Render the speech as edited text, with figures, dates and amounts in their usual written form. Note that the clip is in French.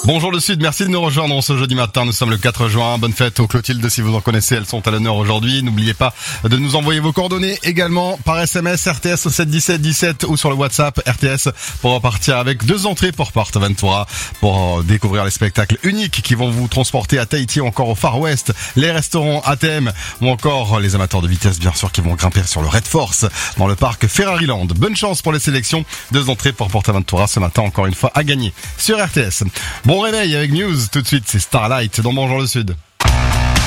Bonjour le Sud, merci de nous rejoindre ce jeudi matin. Nous sommes le 4 juin. Bonne fête aux Clotilde si vous en connaissez, elles sont à l'honneur aujourd'hui. N'oubliez pas de nous envoyer vos coordonnées également par SMS RTS au 7 17 17 ou sur le WhatsApp RTS pour repartir avec 2 entrées pour PortAventura pour découvrir les spectacles uniques qui vont vous transporter à Tahiti ou encore au Far West, les restaurants ATM ou encore les amateurs de vitesse bien sûr qui vont grimper sur le Red Force dans le parc Ferraryland. Bonne chance pour les sélections. 2 entrées pour PortAventura ce matin encore une fois à gagner sur RTS. Bon réveil avec News, tout de suite c'est Starlight dans Bonjour le Sud.